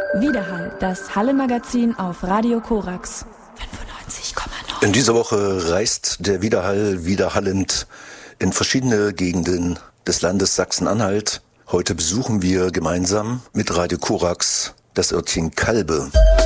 Widerhall, das Halle-Magazin auf Radio Korax 95,9. In dieser Woche reist der Widerhall widerhallend in verschiedene Gegenden des Landes Sachsen-Anhalt. Heute besuchen wir gemeinsam mit Radio Korax das Örtchen Kalbe.